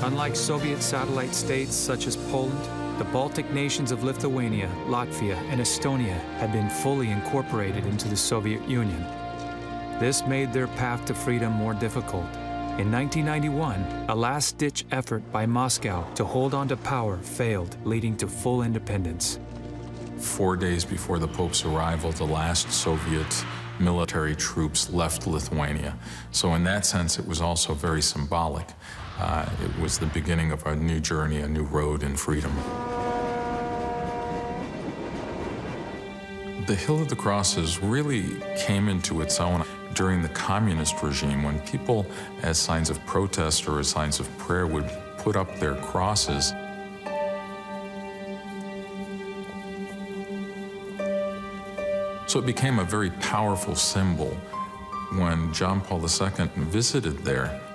Unlike Soviet satellite states such as Poland, the Baltic nations of Lithuania, Latvia, and Estonia had been fully incorporated into the Soviet Union. This made their path to freedom more difficult. In 1991, a last-ditch effort by Moscow to hold on to power failed, leading to full independence. 4 days before the Pope's arrival, the last Soviet military troops left Lithuania. So in that sense, it was also very symbolic. It was the beginning of a new journey, a new road in freedom. The Hill of the Crosses really came into its own during the communist regime, when people, as signs of protest or as signs of prayer, would put up their crosses. So it became a very powerful symbol. When John Paul II visited there,